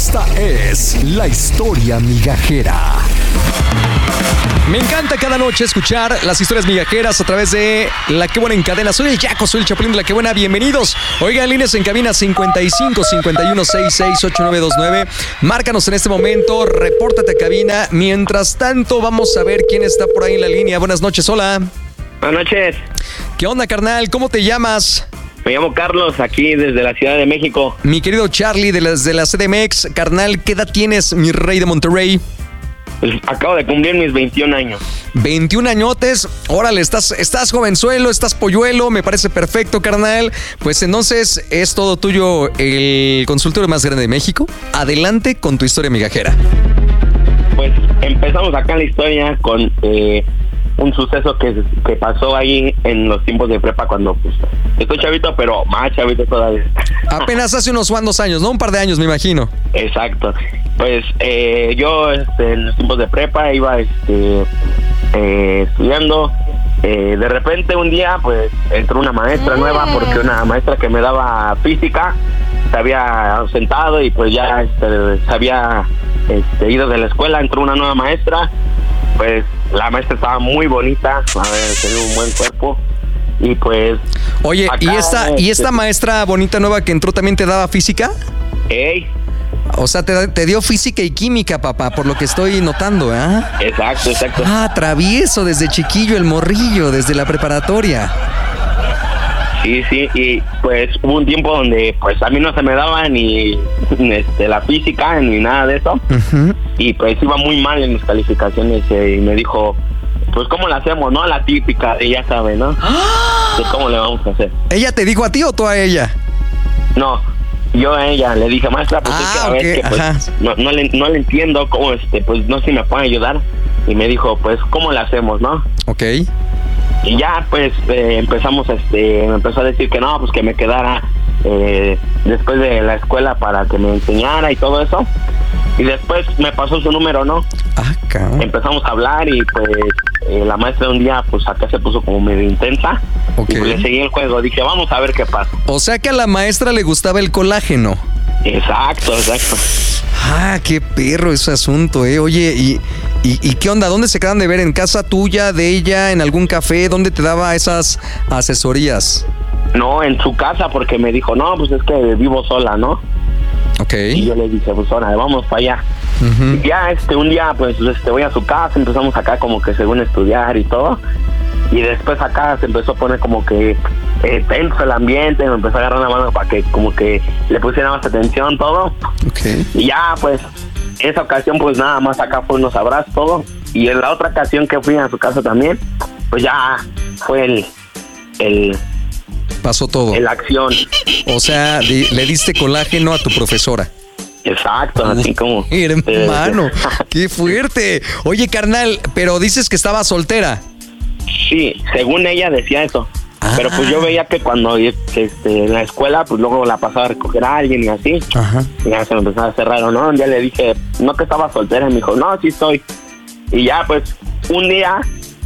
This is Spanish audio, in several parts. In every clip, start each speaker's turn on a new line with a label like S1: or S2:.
S1: Esta es la historia migajera.
S2: Me encanta cada noche escuchar las historias migajeras a través de La Que Buena en cadena. Soy el Yaco, soy el Chapulín de La Que Buena. Bienvenidos. Oigan, líneas en cabina 55 51 66 8929. Márcanos en este momento, repórtate a cabina. Mientras tanto, vamos a ver quién está por ahí en la línea. Buenas noches, hola.
S3: Buenas noches.
S2: ¿Qué onda, carnal? ¿Cómo te llamas?
S3: Me llamo Carlos, aquí desde la Ciudad de México.
S2: Mi querido Charlie de la CDMX. Carnal, ¿qué edad tienes, mi rey de Monterrey?
S3: Pues acabo de cumplir mis 21 años.
S2: 21 añotes, órale, estás jovenzuelo, estás polluelo, me parece perfecto, carnal. Pues entonces es todo tuyo el consultorio más grande de México. Adelante con tu historia migajera.
S3: Pues empezamos acá la historia con un suceso que pasó ahí en los tiempos de prepa cuando pues estoy chavito, pero más chavito todavía.
S2: Apenas hace unos cuantos años, ¿no? Un par de años, me imagino.
S3: Exacto. Pues yo en los tiempos de prepa iba estudiando. De repente un día pues entró una maestra nueva porque una maestra que me daba física se había ausentado y pues ya se había ido de la escuela. Entró una nueva maestra. Pues la maestra estaba muy bonita, tenía un buen cuerpo y pues...
S2: Oye, acá, ¿y esta maestra bonita nueva que entró también te daba física?
S3: ¡Ey!
S2: O sea, te dio física y química, papá, por lo que estoy notando, ¿eh?
S3: Exacto.
S2: Ah, travieso desde chiquillo el morrillo, desde la preparatoria.
S3: Sí, y pues hubo un tiempo donde pues a mí no se me daba ni la física ni nada de eso. Uh-huh. Y pues iba muy mal en mis calificaciones y me dijo, pues ¿cómo la hacemos, no? La típica, ella sabe, ¿no? ¡Ah! ¿Cómo le vamos a hacer?
S2: ¿Ella te dijo a ti o tú a ella?
S3: No, yo a ella le dije, maestra, pues es que a ver que pues no le entiendo cómo pues no sé si me pueden ayudar. Y me dijo, pues ¿cómo la hacemos, no?
S2: Ok.
S3: Y ya pues empezamos me empezó a decir que no, pues que me quedara después de la escuela para que me enseñara y todo eso. Y después me pasó su número, ¿no?
S2: Ah, cabrón.
S3: Empezamos a hablar y pues la maestra un día pues acá se puso como medio intensa. Okay. Y pues le seguí el juego, dije vamos a ver qué pasa.
S2: O sea que a la maestra le gustaba el colágeno.
S3: Exacto.
S2: Ah, qué perro ese asunto, Oye, ¿y qué onda? ¿Dónde se quedan de ver? ¿En casa tuya, de ella, en algún café? ¿Dónde te daba esas asesorías?
S3: No, en su casa, porque me dijo, no, pues es que vivo sola, ¿no?
S2: Ok.
S3: Y yo le dije, pues ahora, vamos para allá. Uh-huh. Y ya un día, pues voy a su casa, empezamos acá como que según estudiar y todo. Y después acá se empezó a poner como que tenso el ambiente, me empezó a agarrar la mano para que como que le pusiera más atención todo.
S2: Okay.
S3: Y ya pues esa ocasión pues nada más acá fue unos abrazos todo. Y en la otra ocasión que fui a su casa también, pues ya fue
S2: pasó todo.
S3: La acción.
S2: O sea, le diste colágeno a tu profesora.
S3: Exacto, así como...
S2: Hermano, qué fuerte. Oye, carnal, pero dices que estaba soltera.
S3: Sí, según ella decía eso. Pero pues yo veía que cuando en la escuela, pues luego la pasaba a recoger a alguien y así. Ajá. Y ya se me empezaba a hacer raro, ¿no? Un día le dije, no que estaba soltera, y me dijo, no, sí estoy. Y ya pues un día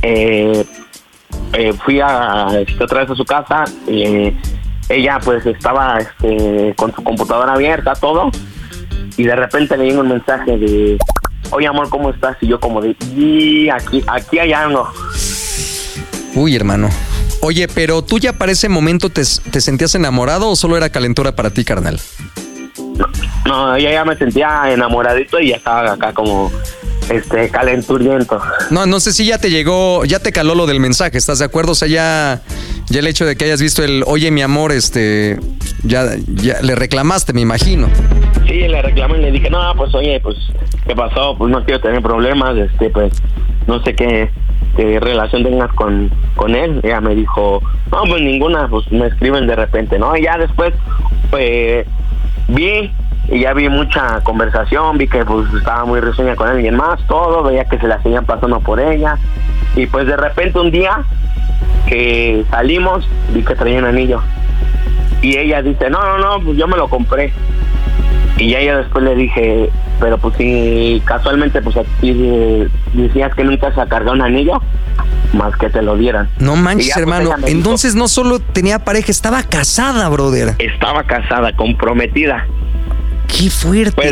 S3: fui otra vez a su casa. Ella pues estaba con su computadora abierta, todo. Y de repente le llegó un mensaje de, oye amor, ¿cómo estás? Y yo como de, y aquí hay algo.
S2: Uy, hermano. Oye, pero tú ya para ese momento te sentías enamorado o solo era calentura para ti, carnal?
S3: No, ya me sentía enamoradito y ya estaba acá como calenturiento.
S2: No sé si ya te llegó, ya te caló lo del mensaje, ¿estás de acuerdo? O sea, ya el hecho de que hayas visto el, oye, mi amor, ya le reclamaste, me imagino.
S3: Sí, le reclamé y le dije, no, pues oye, pues, ¿qué pasó? Pues no quiero tener problemas, pues, no sé qué relación tengas con él. Ella me dijo, no, pues ninguna, pues me escriben de repente, ¿no? Y ya después, pues, vi mucha conversación, vi que pues estaba muy risueña con alguien más, todo, veía que se la seguían pasando por ella. Y pues de repente un día que salimos, vi que traía un anillo. Y ella dice, no, pues yo me lo compré. Y ya yo después le dije, pero pues si casualmente pues aquí decías que nunca se cargado un anillo, más que te lo dieran.
S2: No manches, ya, hermano, pues entonces dijo, no solo tenía pareja, estaba casada, brother.
S3: Estaba casada, comprometida.
S2: ¡Qué fuerte!
S3: Pues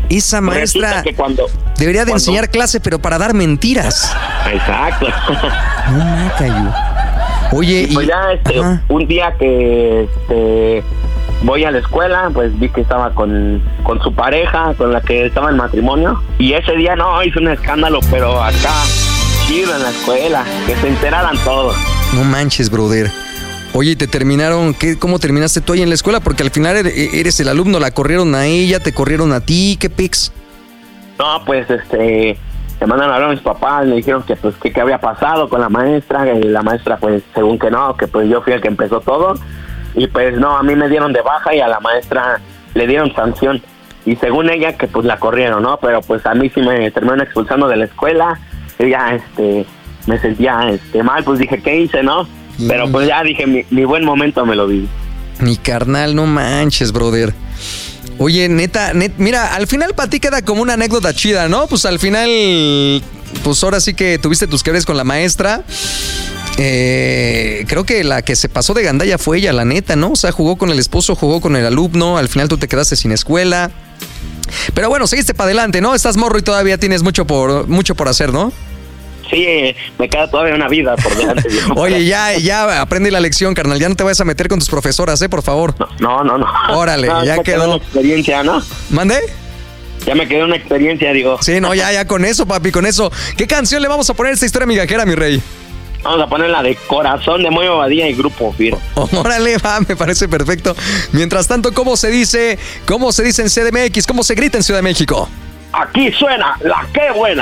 S2: Esa maestra
S3: que
S2: debería de enseñar clase, pero para dar mentiras.
S3: Exacto.
S2: No me cayó. Oye,
S3: y pues ya un día que voy a la escuela, pues vi que estaba con su pareja, con la que estaba en matrimonio, y ese día hizo un escándalo, pero acá chido en la escuela, que se enteraran todos.
S2: No manches, brother. Oye, ¿y te terminaron? ¿Cómo terminaste tú ahí en la escuela? Porque al final eres el alumno, la corrieron a ella, te corrieron a ti, ¿qué pics?
S3: No, pues me mandaron a hablar a mis papás, me dijeron que pues qué había pasado con la maestra, y la maestra pues según que no, que pues yo fui el que empezó todo, y pues no, a mí me dieron de baja y a la maestra le dieron sanción, y según ella que pues la corrieron, ¿no? Pero pues a mí sí me terminaron expulsando de la escuela, y ya me sentía mal, pues dije, ¿qué hice, no? Pero pues ya dije, mi buen momento me lo vi.
S2: Mi carnal, no manches, brother. Oye, neta, mira, al final para ti queda como una anécdota chida, ¿no? Pues al final, pues ahora sí que tuviste tus quebres con la maestra. Creo que la que se pasó de gandalla fue ella, la neta, ¿no? O sea, jugó con el esposo, jugó con el alumno, al final tú te quedaste sin escuela. Pero bueno, seguiste para adelante, ¿no? Estás morro y todavía tienes mucho por hacer, ¿no?
S3: Sí, me queda todavía una vida por delante.
S2: Oye, ya aprende la lección, carnal. Ya no te vayas a meter con tus profesoras, por favor.
S3: No.
S2: Órale, ya quedó.
S3: Una experiencia, ¿no?
S2: ¿Mande?
S3: Ya me quedó una experiencia, digo.
S2: Sí, no, ya con eso, papi, con eso. ¿Qué canción le vamos a poner a esta historia migajera, mi rey?
S3: Vamos a poner la de Corazón de Moyo Badía y Grupo Firme.
S2: Órale, va, me parece perfecto. Mientras tanto, ¿cómo se dice en CDMX? ¿Cómo se grita en Ciudad de México?
S3: Aquí suena la que buena.